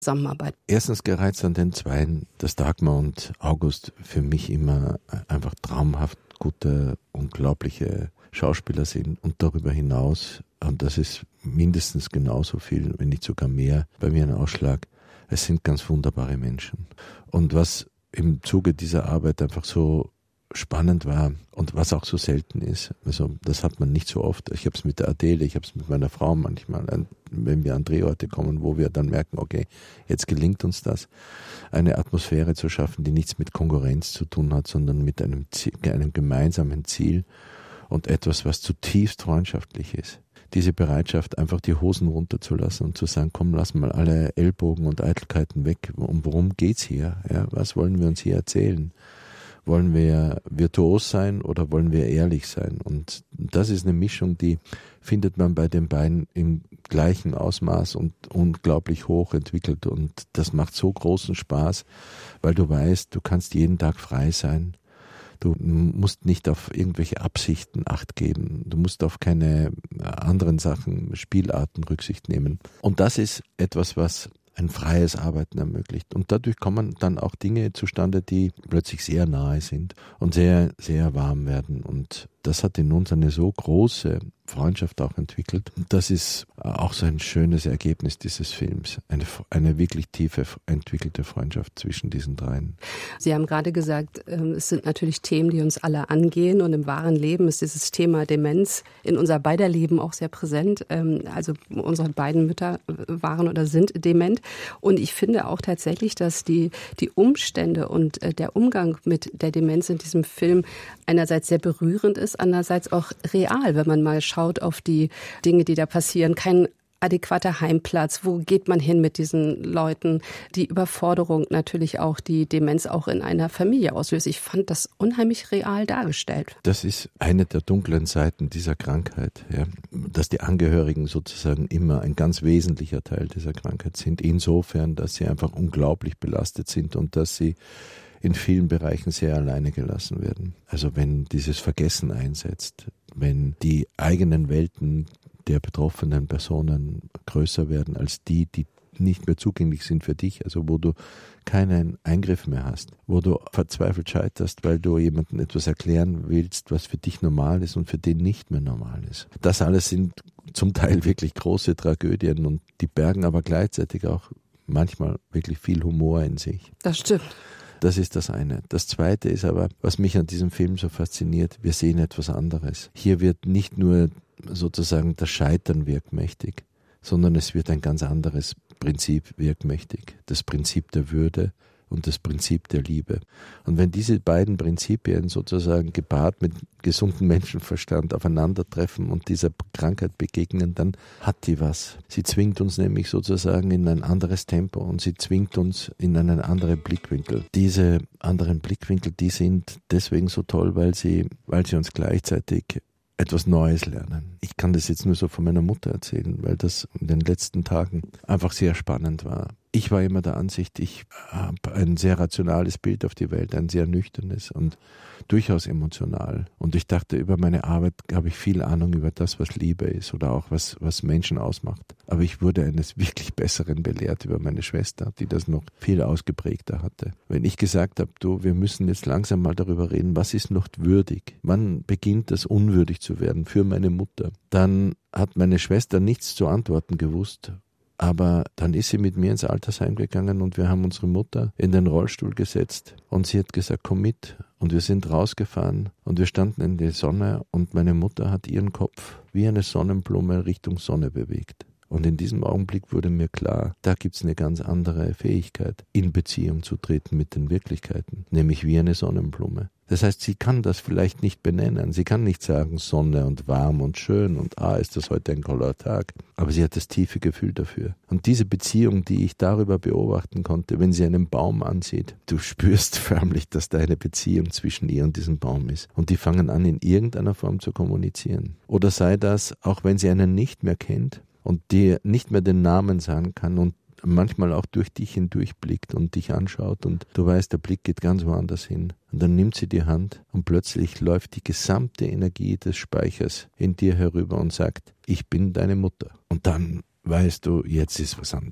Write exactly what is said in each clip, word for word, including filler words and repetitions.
Zusammenarbeit? Erstens gereizt an den Zweien, dass Dagmar und August für mich immer einfach traumhaft gute, unglaubliche Schauspieler sind und darüber hinaus, und das ist mindestens genauso viel, wenn nicht sogar mehr, bei mir ein Ausschlag, es sind ganz wunderbare Menschen. Und was im Zuge dieser Arbeit einfach so spannend war und was auch so selten ist, also das hat man nicht so oft. Ich habe es mit der Adele, ich habe es mit meiner Frau manchmal, wenn wir an Drehorte kommen, wo wir dann merken, okay, jetzt gelingt uns das, eine Atmosphäre zu schaffen, die nichts mit Konkurrenz zu tun hat, sondern mit einem, Ziel, einem gemeinsamen Ziel und etwas, was zutiefst freundschaftlich ist. Diese Bereitschaft, einfach die Hosen runterzulassen und zu sagen, komm, lass mal alle Ellbogen und Eitelkeiten weg. Um worum geht's hier? Ja, was wollen wir uns hier erzählen? Wollen wir virtuos sein oder wollen wir ehrlich sein? Und das ist eine Mischung, die findet man bei den beiden im gleichen Ausmaß und unglaublich hoch entwickelt. Und das macht so großen Spaß, weil du weißt, du kannst jeden Tag frei sein. Du musst nicht auf irgendwelche Absichten Acht geben. Du musst auf keine anderen Sachen, Spielarten Rücksicht nehmen. Und das ist etwas, was ein freies Arbeiten ermöglicht. Und dadurch kommen dann auch Dinge zustande, die plötzlich sehr nahe sind und sehr, sehr warm werden. Und das hat in uns eine so große Freundschaft auch entwickelt. Und das ist auch so ein schönes Ergebnis dieses Films. Eine, eine wirklich tiefe entwickelte Freundschaft zwischen diesen dreien. Sie haben gerade gesagt, es sind natürlich Themen, die uns alle angehen. Und im wahren Leben ist dieses Thema Demenz in unser beider Leben auch sehr präsent. Also unsere beiden Mütter waren oder sind dement. Und ich finde auch tatsächlich, dass die, die Umstände und der Umgang mit der Demenz in diesem Film einerseits sehr berührend ist, andererseits auch real, wenn man mal schaut auf die Dinge, die da passieren. Kein adäquater Heimplatz, wo geht man hin mit diesen Leuten? Die Überforderung natürlich auch, die Demenz auch in einer Familie auslöst. Ich fand das unheimlich real dargestellt. Das ist eine der dunklen Seiten dieser Krankheit, ja, dass die Angehörigen sozusagen immer ein ganz wesentlicher Teil dieser Krankheit sind, insofern, dass sie einfach unglaublich belastet sind und dass sie in vielen Bereichen sehr alleine gelassen werden. Also wenn dieses Vergessen einsetzt, wenn die eigenen Welten der betroffenen Personen größer werden als die, die nicht mehr zugänglich sind für dich, also wo du keinen Eingriff mehr hast, wo du verzweifelt scheiterst, weil du jemandem etwas erklären willst, was für dich normal ist und für den nicht mehr normal ist. Das alles sind zum Teil wirklich große Tragödien und die bergen aber gleichzeitig auch manchmal wirklich viel Humor in sich. Das stimmt. Das ist das eine. Das zweite ist aber, was mich an diesem Film so fasziniert, wir sehen etwas anderes. Hier wird nicht nur sozusagen das Scheitern wirkmächtig, sondern es wird ein ganz anderes Prinzip wirkmächtig. Das Prinzip der Würde und das Prinzip der Liebe. Und wenn diese beiden Prinzipien sozusagen gepaart mit gesundem Menschenverstand aufeinandertreffen und dieser Krankheit begegnen, dann hat die was. Sie zwingt uns nämlich sozusagen in ein anderes Tempo und sie zwingt uns in einen anderen Blickwinkel. Diese anderen Blickwinkel, die sind deswegen so toll, weil sie, weil sie uns gleichzeitig etwas Neues lernen. Ich kann das jetzt nur so von meiner Mutter erzählen, weil das in den letzten Tagen einfach sehr spannend war. Ich war immer der Ansicht, ich habe ein sehr rationales Bild auf die Welt, ein sehr nüchternes und durchaus emotional. Und ich dachte, über meine Arbeit habe ich viel Ahnung über das, was Liebe ist oder auch was, was Menschen ausmacht. Aber ich wurde eines wirklich Besseren belehrt über meine Schwester, die das noch viel ausgeprägter hatte. Wenn ich gesagt habe, du, wir müssen jetzt langsam mal darüber reden, was ist noch würdig? Wann beginnt das unwürdig zu werden für meine Mutter? Dann hat meine Schwester nichts zu antworten gewusst. Aber dann ist sie mit mir ins Altersheim gegangen und wir haben unsere Mutter in den Rollstuhl gesetzt und sie hat gesagt, komm mit. Und wir sind rausgefahren und wir standen in der Sonne und meine Mutter hat ihren Kopf wie eine Sonnenblume Richtung Sonne bewegt. Und in diesem Augenblick wurde mir klar, da gibt's eine ganz andere Fähigkeit, in Beziehung zu treten mit den Wirklichkeiten, nämlich wie eine Sonnenblume. Das heißt, sie kann das vielleicht nicht benennen. Sie kann nicht sagen, Sonne und warm und schön und ah, ist das heute ein toller Tag. Aber sie hat das tiefe Gefühl dafür. Und diese Beziehung, die ich darüber beobachten konnte, wenn sie einen Baum ansieht, du spürst förmlich, dass da eine Beziehung zwischen ihr und diesem Baum ist. Und die fangen an, in irgendeiner Form zu kommunizieren. Oder sei das, auch wenn sie einen nicht mehr kennt und dir nicht mehr den Namen sagen kann und manchmal auch durch dich hindurchblickt und dich anschaut und du weißt, der Blick geht ganz woanders hin. Und dann nimmt sie die Hand und plötzlich läuft die gesamte Energie des Speichers in dir herüber und sagt, ich bin deine Mutter. Und dann weißt du, jetzt ist was anderes.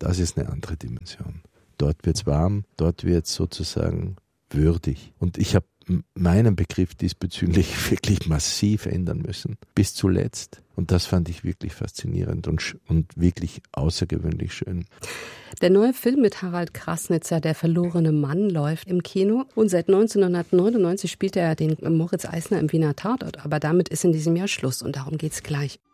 Das ist eine andere Dimension. Dort wird's warm, dort wird's sozusagen würdig. Und ich habe meinen Begriff diesbezüglich wirklich massiv ändern müssen, bis zuletzt. Und das fand ich wirklich faszinierend und, und wirklich außergewöhnlich schön. Der neue Film mit Harald Krasnitzer, Der verlorene Mann, läuft im Kino. Und seit neunzehnhundertneunundneunzig spielt er den Moritz Eisner im Wiener Tatort. Aber damit ist in diesem Jahr Schluss und darum geht's gleich.